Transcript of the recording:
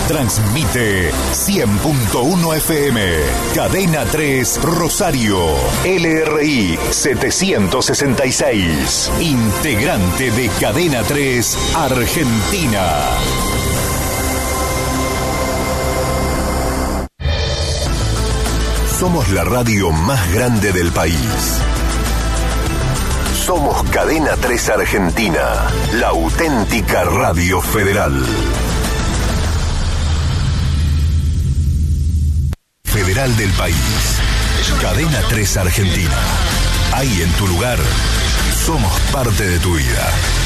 Transmite 100.1 FM. Cadena 3 Rosario. LRI 766. Integrante de Cadena 3 Argentina. Somos la radio más grande del país. Somos Cadena 3 Argentina, la auténtica radio federal. Federal del país. Cadena 3 Argentina. Ahí en tu lugar, somos parte de tu vida.